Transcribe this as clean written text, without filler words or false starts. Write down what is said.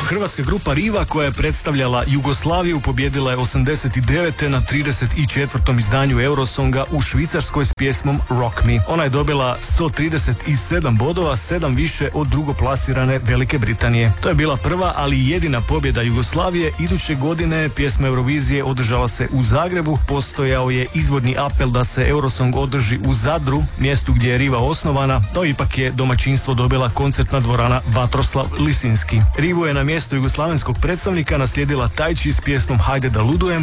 hrvatska grupa Riva koja je predstavljala Jugoslaviju pobijedila je 89. na 34. izdanju Eurosonga u Švicarskoj s pjesmom Rock Me. Ona je dobila 137 bodova, 7 više od drugoplasirane Velike Britanije. To je bila prva, ali i jedina pobjeda Jugoslavije. Iduće godine pjesma Eurovizije održala se u Zagrebu. Postojao je izvorni apel da se Eurosong održi u Zadru, mjestu gdje je Riva osnovana, no ipak je domaćinstvo dobila koncertna dvorana Vatroslav Lisinski. Rivu je na mjestu jugoslavenskog predstavnika naslijedila Tajči s pjesmom Hajde da ludujemo,